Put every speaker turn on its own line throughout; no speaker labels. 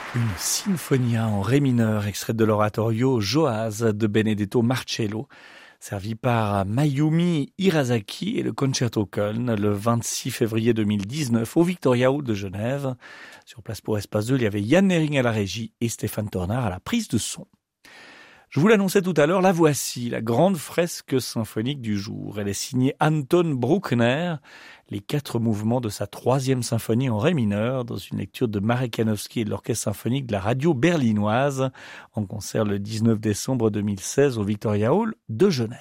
Une sinfonia en ré mineur, extraite de l'oratorio Joaz de Benedetto Marcello, servi par Mayumi Hirasaki et le Concerto Köln le 26 février 2019 au Victoria Hall de Genève. Sur place pour Espace 2, il y avait Yann Nering à la régie et Stéphane Tornard à la prise de son. Je vous l'annonçais tout à l'heure, la voici, la grande fresque symphonique du jour. Elle est signée Anton Bruckner, les 4 mouvements de sa 3e symphonie en ré mineur, dans une lecture de Marek Janowski et de l'orchestre symphonique de la radio berlinoise, en concert le 19 décembre 2016 au Victoria Hall de Genève.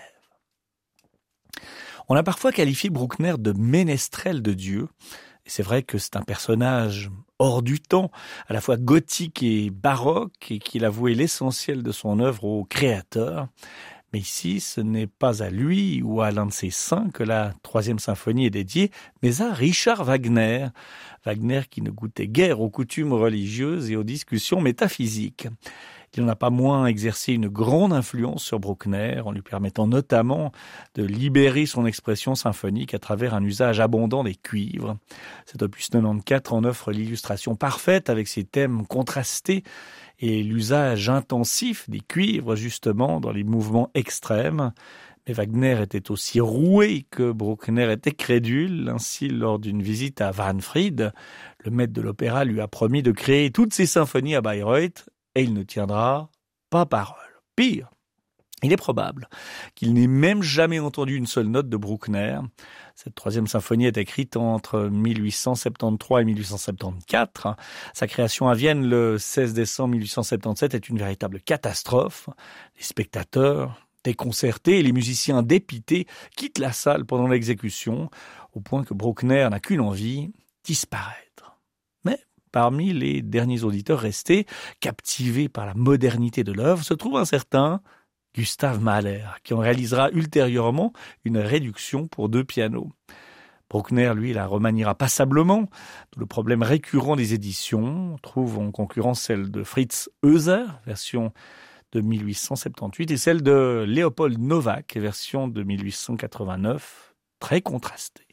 On a parfois qualifié Bruckner de ménestrel de Dieu. Et c'est vrai que c'est un personnage hors du temps, à la fois gothique et baroque, et qu'il a voué l'essentiel de son œuvre au créateur. Mais ici, ce n'est pas à lui ou à l'un de ses saints que la 3e symphonie est dédiée, mais à Richard Wagner. Wagner qui ne goûtait guère aux coutumes religieuses et aux discussions métaphysiques. Il n'en a pas moins exercé une grande influence sur Bruckner, en lui permettant notamment de libérer son expression symphonique à travers un usage abondant des cuivres. Cet opus 94 en offre l'illustration parfaite avec ses thèmes contrastés et l'usage intensif des cuivres justement dans les mouvements extrêmes. Mais Wagner était aussi roué que Bruckner était crédule. Ainsi, lors d'une visite à Wahnfried, le maître de l'opéra lui a promis de créer toutes ses symphonies à Bayreuth, et il ne tiendra pas parole. Pire, il est probable qu'il n'ait même jamais entendu une seule note de Bruckner. Cette 3e symphonie est écrite entre 1873 et 1874. Sa création à Vienne le 16 décembre 1877 est une véritable catastrophe. Les spectateurs, déconcertés et les musiciens dépités quittent la salle pendant l'exécution, au point que Bruckner n'a qu'une envie, disparaître. Mais parmi les derniers auditeurs restés, captivés par la modernité de l'œuvre, se trouve un certain Gustav Mahler, qui en réalisera ultérieurement une réduction pour 2 pianos. Bruckner, lui, la remaniera passablement. Le problème récurrent des éditions, on trouve en concurrence celle de Fritz Heuser, version de 1878, et celle de Léopold Novak, version de 1889, très contrastée.